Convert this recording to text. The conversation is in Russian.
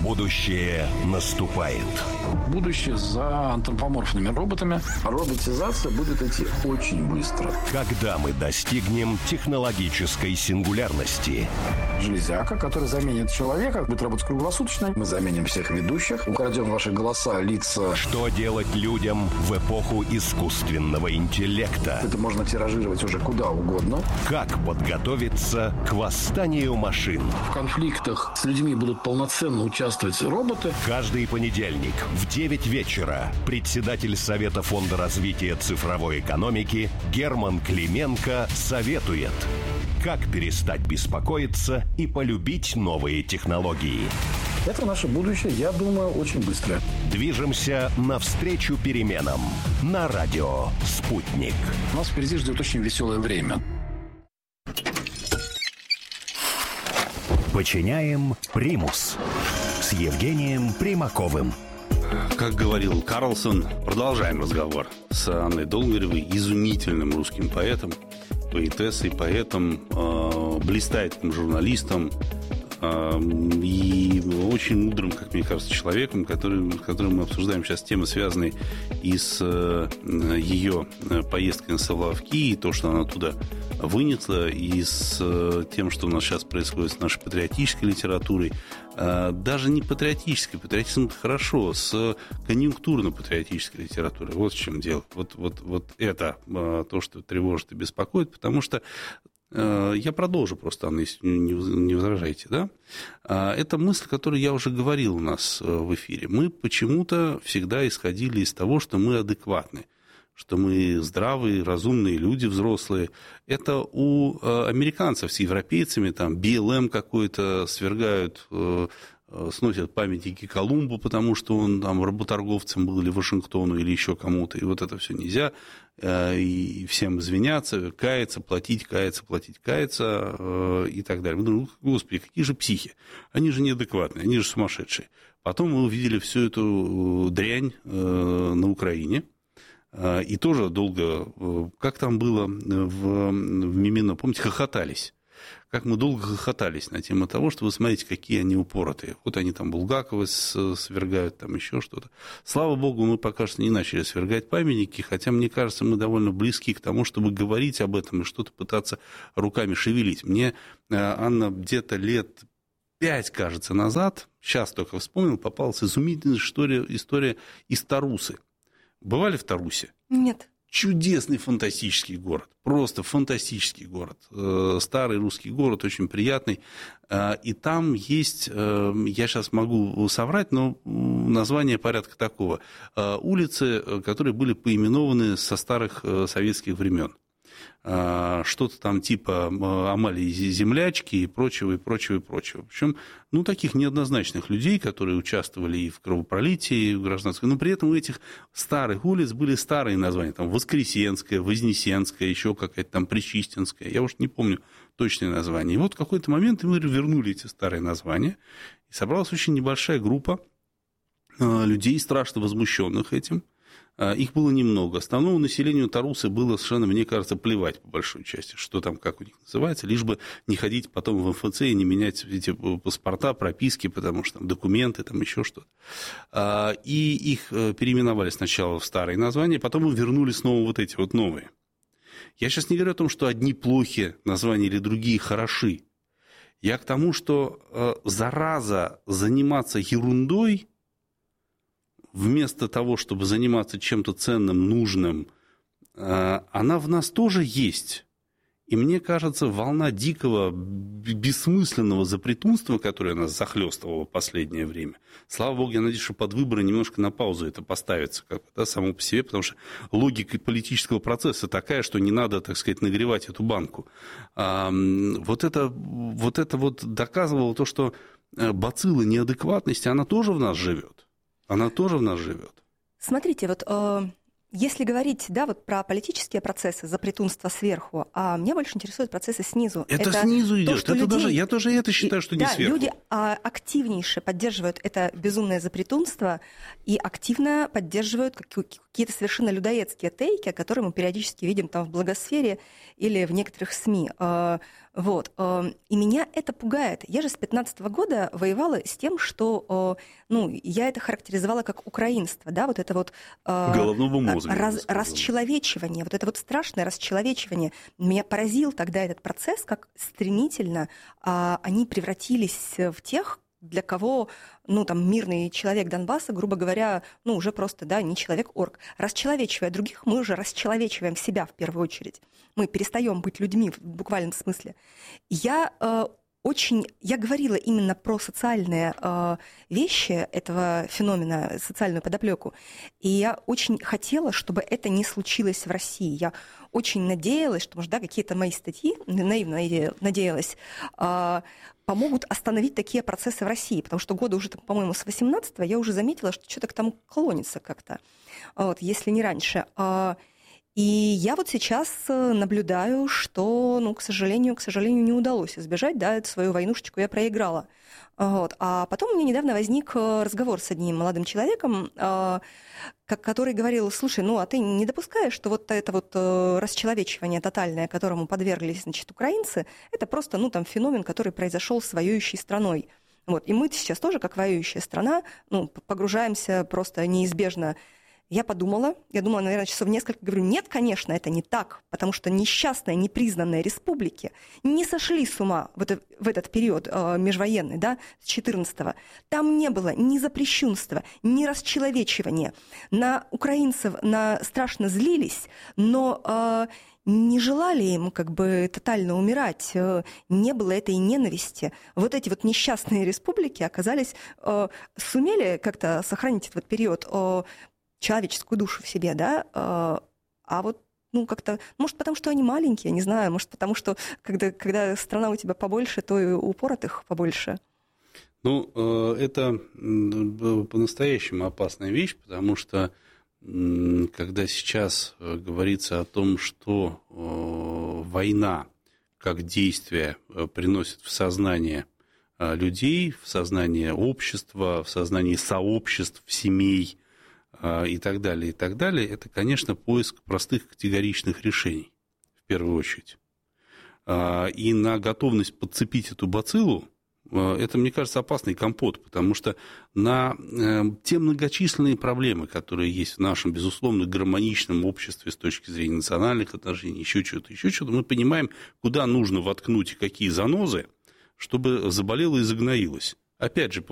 Будущее наступает. Будущее за антропоморфными роботами. Роботизация будет идти очень быстро. Когда мы достигнем технологической сингулярности? Железяка, которая заменит человека, будет работать круглосуточно. Мы заменим всех ведущих, украдем ваши голоса, лица. Что делать людям в эпоху искусственного интеллекта? Это можно тиражировать уже куда угодно. Как подготовиться к восстанию машин? В конфликтах с людьми будут полноценно участвовать роботы. Каждый понедельник в 9 вечера председатель Совета фонда развития цифровой экономики Герман Клименко советует, как перестать беспокоиться и полюбить новые технологии. Это наше будущее, я думаю, очень быстро. Движемся навстречу переменам на радио «Спутник». Нас впереди ждет очень веселое время. Подчиняем примус с Евгением Примаковым. Как говорил Карлсон, продолжаем разговор с Анной Долгоревой, изумительным русским поэтом, поэтессой, поэтом, блистательным журналистом и очень мудрым, как мне кажется, человеком, с которым мы обсуждаем сейчас темы, связанные и с ее поездкой на Соловки, и то, что она туда вынесла, и с тем, что у нас сейчас происходит с нашей патриотической литературой. Даже не патриотической, патриотизм – это хорошо, с конъюнктурно-патриотической литературой. Вот в чем дело. Вот это то, что тревожит и беспокоит, потому что я продолжу просто, Анна, если не возражаете, да? Это мысль, которую я уже говорил у нас в эфире. Мы почему-то всегда исходили из того, что мы адекватны, что мы здравые, разумные люди, взрослые. Это у американцев с европейцами, там, BLM какой-то свергают, сносят памятники Колумбу, потому что он там работорговцем был, или Вашингтону, или еще кому-то, и вот это все нельзя, и всем извиняться, каяться, платить, каяться, и так далее. Мы думаем, господи, какие же психи, они же неадекватные, они же сумасшедшие. Потом мы увидели всю эту дрянь на Украине, и тоже долго, как там было в Мимино, помните, хохотались. Как мы долго хохотались на тему того, что вы смотрите, какие они упоротые. Вот они там Булгакова свергают, там еще что-то. Слава богу, мы пока что не начали свергать памятники, хотя, мне кажется, мы довольно близки к тому, чтобы говорить об этом и что-то пытаться руками шевелить. Мне, Анна, где-то лет 5, кажется, назад, сейчас только вспомнил, попалась изумительная история из Тарусы. Бывали в Тарусе? Нет. Чудесный, фантастический город, просто фантастический город, старый русский город, очень приятный, и там есть, я сейчас могу соврать, но название порядка такого, улицы, которые были поименованы со старых советских времен. Что-то там типа Амалии Землячки и прочего, и прочего, и прочего. В общем, таких неоднозначных людей, которые участвовали и в кровопролитии, и в гражданской, но при этом у этих старых улиц были старые названия, там Воскресенская, Вознесенская, еще какая-то там Причистинская, я уж не помню точное название. И вот в какой-то момент мы вернули эти старые названия, и собралась очень небольшая группа людей, страшно возмущенных этим. Их было немного. Основному населению Тарусы было совершенно, мне кажется, плевать по большой части, что там, как у них называется, лишь бы не ходить потом в МФЦ и не менять эти паспорта, прописки, потому что там документы, там еще что-то. И их переименовали сначала в старые названия, потом вернули снова вот эти вот новые. Я сейчас не говорю о том, что одни плохи названия или другие хороши. Я к тому, что зараза заниматься ерундой, вместо того, чтобы заниматься чем-то ценным, нужным, она в нас тоже есть. И мне кажется, волна дикого, бессмысленного запретунства, которое нас захлестывало в последнее время, слава богу, я надеюсь, что под выборы немножко на паузу это поставится, само по себе, потому что логика политического процесса такая, что не надо, так сказать, нагревать эту банку. Вот это доказывало то, что бацилла неадекватности, она тоже в нас живет. Она тоже в нас живет. Смотрите, вот если говорить, про политические процессы, запретунство сверху, а меня больше интересуют процессы снизу. Это снизу идет. Я тоже это считаю, что не сверху. Люди активнейше поддерживают это безумное запретунство и активно поддерживают какие-то совершенно людоедские тейки, которые мы периодически видим там в благосфере или в некоторых СМИ. Вот. И меня это пугает. Я же с 15 года воевала с тем, что я это характеризовала как украинство, да, вот это вот головного мозга, расчеловечивание, вот это вот страшное расчеловечивание. Меня поразил тогда этот процесс, как стремительно они превратились в тех, для кого, мирный человек Донбасса, грубо говоря, уже просто, да, не человек-орк. Расчеловечивая других, мы уже расчеловечиваем себя в первую очередь. Мы перестаем быть людьми в буквальном смысле. Я говорила именно про социальные вещи этого феномена, социальную подоплеку. И я очень хотела, чтобы это не случилось в России. Я очень надеялась, что, может, да, какие-то мои статьи, наивно надеялась, помогут остановить такие процессы в России. Потому что года уже, по-моему, с 18-го я уже заметила, что что-то к тому клонится как-то, если не раньше. И я вот сейчас наблюдаю, что, к сожалению, не удалось избежать, да, эту свою войнушечку я проиграла. А потом у меня недавно возник разговор с одним молодым человеком, который говорил: слушай, а ты не допускаешь, что вот это вот расчеловечивание тотальное, которому подверглись, украинцы, это просто, феномен, который произошел с воюющей страной. И мы сейчас тоже, как воюющая страна, погружаемся просто неизбежно. Я думала, наверное, часов несколько, говорю: нет, конечно, это не так, потому что несчастные, непризнанные республики не сошли с ума в этот период межвоенный, да, с 14-го. Там не было ни запрещенства, ни расчеловечивания. На украинцев страшно злились, но не желали им тотально умирать, не было этой ненависти. Вот эти вот несчастные республики сумели как-то сохранить этот период человеческую душу в себе, да, как-то, может, потому что они маленькие, не знаю, может, потому что, когда страна у тебя побольше, то и упоротых побольше. Это по-настоящему опасная вещь, потому что, когда сейчас говорится о том, что война как действие приносит в сознание людей, в сознание общества, в сознание сообществ, семей, и так далее, это, конечно, поиск простых категоричных решений, в первую очередь. И на готовность подцепить эту бациллу, это, мне кажется, опасный компот, потому что на те многочисленные проблемы, которые есть в нашем, безусловно, гармоничном обществе с точки зрения национальных отношений, еще что-то, мы понимаем, куда нужно воткнуть какие занозы, чтобы заболело и загноилось. Опять же,